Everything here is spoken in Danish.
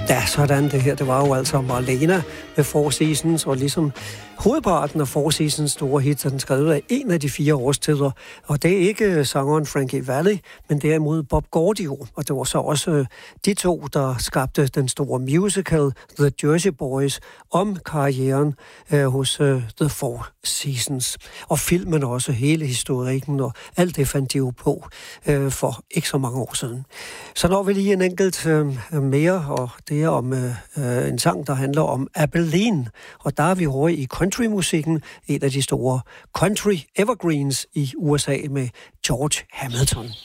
Ja, sådan det her. Det var jo altså Marlena med Four Seasons, og ligesom hovedparten af Four Seasons store hits er den skrevet af en af de 4 årstider. Og det er ikke sangeren Frankie Valli, men derimod Bob Gaudio. Og det var så også de to, der skabte den store musical The Jersey Boys om karrieren hos The Four Seasons. Og filmen også, hele historikken og alt det fandt de jo på for ikke så mange år siden. Så når vi lige en enkelt mere, og det er om en sang, der handler om Abilene. Og der er vi over i countrymusikken, en af de store country evergreens i USA med George Hamilton.